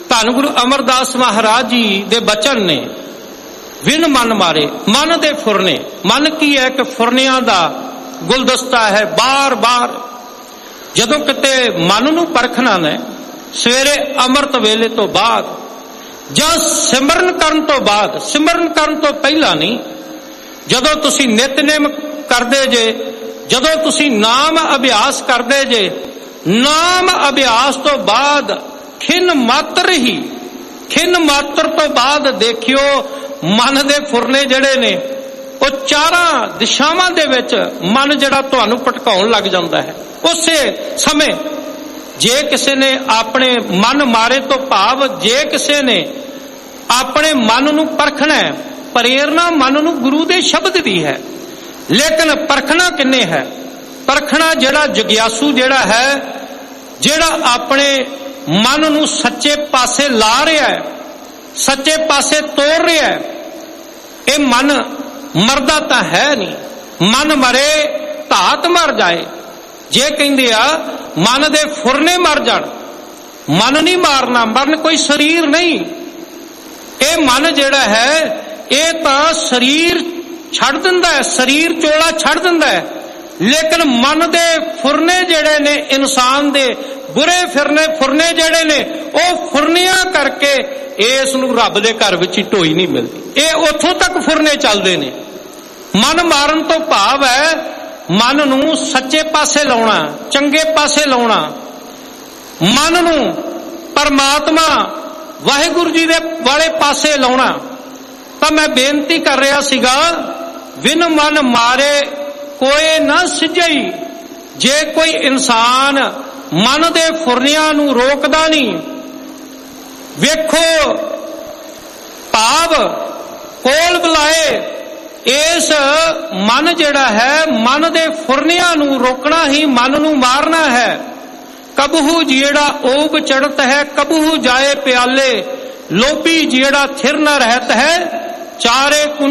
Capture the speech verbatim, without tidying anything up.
ਧੰਨ ਗੁਰੂ ਅਮਰਦਾਸ ਮਹਾਰਾਜ ਜੀ ਦੇ ਬਚਨ ਨੇ, ਵਿਨ ਮਨ ਮਾਰੇ। ਮਨ ਦੇ ਫੁਰਨੇ, ਮਨ ਕੀ ਹੈ ਕਿ ਫੁਰਨਿਆਂ ਦਾ ਗੁਲਦਸਤਾ ਹੈ। ਬਾਰ ਬਾਰ ਜਦੋਂ ਕਿਤੇ ਮਨ ਨੂੰ ਪਰਖਣਾ ਨੇ, ਸਵੇਰੇ ਅੰਮ੍ਰਿਤ ਵੇਲੇ ਤੋਂ ਬਾਅਦ ਜਾਂ ਸਿਮਰਨ ਕਰਨ ਤੋਂ ਬਾਅਦ, ਸਿਮਰਨ ਕਰਨ ਤੋਂ ਪਹਿਲਾਂ ਨਹੀਂ, ਜਦੋਂ ਤੁਸੀਂ ਨਿਤਨੇਮ ਕਰਦੇ ਜੇ, ਜਦੋਂ ਤੁਸੀਂ ਨਾਮ ਅਭਿਆਸ ਕਰਦੇ ਜੇ, ਨਾਮ ਅਭਿਆਸ ਤੋਂ ਬਾਅਦ ਖਿੰਨ ਮਾਤਰ ਹੀ, ਖਿੰਨ ਮਾਤਰ ਤੋਂ ਬਾਅਦ ਦੇਖਿਓ ਮਨ ਦੇ ਫੁਰਨੇ ਜਿਹੜੇ ਨੇ ਉਹ ਚਾਰਾਂ ਦਿਸ਼ਾਵਾਂ ਦੇ ਵਿੱਚ ਮਨ ਜਿਹੜਾ ਤੁਹਾਨੂੰ ਭਟਕਾਉਣ ਲੱਗ ਜਾਂਦਾ ਹੈ। ਉਸੇ ਸਮੇਂ ਜੇ ਕਿਸੇ ਨੇ ਆਪਣੇ ਮਨ ਮਾਰੇ ਤੋਂ ਭਾਵ ਜੇ ਕਿਸੇ ਨੇ ਆਪਣੇ ਮਨ ਨੂੰ ਪਰਖਣਾ ਹੈ, ਪ੍ਰੇਰਨਾ ਮਨ ਨੂੰ ਗੁਰੂ ਦੇ ਸ਼ਬਦ ਦੀ ਹੈ, ਲੇਕਿਨ ਪਰਖਣਾ ਕਿੰਨੇ ਹੈ? ਪਰਖਣਾ ਜਿਹੜਾ ਜਗਿਆਸੂ ਜਿਹੜਾ ਹੈ, ਜਿਹੜਾ ਆਪਣੇ ਮਨ ਨੂੰ ਸੱਚੇ ਪਾਸੇ ਲਾ ਰਿਹਾ ਹੈ, ਸੱਚੇ ਪਾਸੇ ਤੋਰ ਰਿਹਾ ਹੈ। ਇਹ ਮਨ ਮਰਦਾ ਤਾਂ ਹੈ ਨਹੀਂ। ਮਨ ਮਰੇ ਧਾਤ ਮਰ ਜਾਏ। ਜੇ ਕਹਿੰਦੇ ਆ ਮਨ ਦੇ ਫੁਰਨੇ ਮਰ ਜਾਣ, ਮਨ ਨਹੀਂ ਮਾਰਨਾ, ਮਰਨ ਕੋਈ ਸਰੀਰ ਨਹੀਂ। ਇਹ ਮਨ ਜਿਹੜਾ ਹੈ ਇਹ ਤਾਂ ਸਰੀਰ ਛੱਡ ਦਿੰਦਾ ਹੈ, ਸਰੀਰ ਚੋਲਾ ਛੱਡ ਦਿੰਦਾ ਹੈ, ਲੇਕਿਨ ਮਨ ਦੇ ਫੁਰਨੇ ਜਿਹੜੇ ਨੇ, ਇਨਸਾਨ ਦੇ ਬੁਰੇ ਫਿਰਨੇ ਫੁਰਨੇ ਜਿਹੜੇ ਨੇ, ਉਹ ਫੁਰਨਿਆਂ ਕਰਕੇ ਇਸ ਨੂੰ ਰੱਬ ਦੇ ਘਰ ਵਿੱਚ ਹੀ ਢੋਈ ਨਹੀਂ ਮਿਲਦੀ। ਇਹ ਉੱਥੋਂ ਤੱਕ ਫੁਰਨੇ ਚੱਲਦੇ ਨੇ। ਮਨ ਮਾਰਨ ਤੋਂ ਭਾਵ ਹੈ ਮਨ ਨੂੰ ਸੱਚੇ ਪਾਸੇ ਲਾਉਣਾ, ਚੰਗੇ ਪਾਸੇ ਲਾਉਣਾ, ਮਨ ਨੂੰ ਪਰਮਾਤਮਾ ਵਾਹਿਗੁਰੂ ਜੀ ਦੇ ਵਾਲੇ ਪਾਸੇ ਲਾਉਣਾ। ਤਾਂ ਮੈਂ ਬੇਨਤੀ ਕਰ ਰਿਹਾ ਸੀਗਾ, ਵਿਨ ਮਨ ਮਾਰੇ ਕੋਏ ਨਾ ਸਿੱਝਈ। ਜੇ ਕੋਈ ਇਨਸਾਨ ਮਨ ਦੇ ਫੁਰਨਿਆਂ ਨੂੰ ਰੋਕਦਾ ਨਹੀਂ, ਵੇਖੋ ਭਾਵ ਕੋਲ ਬੁਲਾਏ, ਇਸ ਮਨ ਜਿਹੜਾ ਹੈ, ਮਨ ਦੇ ਫੁਰਨਿਆਂ ਨੂੰ ਰੋਕਣਾ ਹੀ ਮਨ ਨੂੰ ਮਾਰਨਾ ਹੈ। ਕਬਹੂ ਜਿਹੜਾ ਓਬ ਚੜਤ ਹੈ, ਕਬਹੂ ਜਾਏ ਪਿਆਲੇ, ਲੋਭੀ ਜਿਹੜਾ ਥਿਰ ਨ ਰਹਿਤ ਹੈ, ਚਾਰੇ